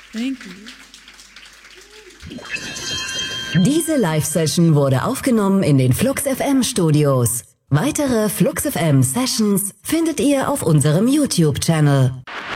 Thank you. Diese Live-Session wurde aufgenommen in den Flux FM Studios. Weitere Flux FM Sessions findet ihr auf unserem YouTube-Channel.